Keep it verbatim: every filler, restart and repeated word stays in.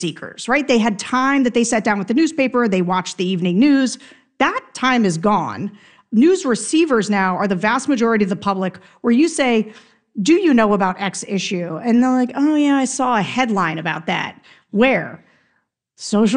seekers, right? They had time that they sat down with the newspaper, they watched the evening news. That time is gone. News receivers now are the vast majority of the public, where you say, do you know about X issue? And they're like, oh yeah, I saw a headline about that. Where? Social